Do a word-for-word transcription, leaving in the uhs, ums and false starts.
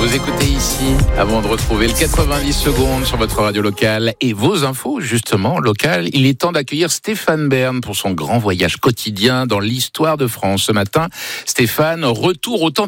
Vous écoutez ici, avant de retrouver le quatre-vingt-dix secondes sur votre radio locale et vos infos, justement, locales. Il est temps d'accueillir Stéphane Bern pour son grand voyage quotidien dans l'histoire de France. Ce matin, Stéphane, retour au temps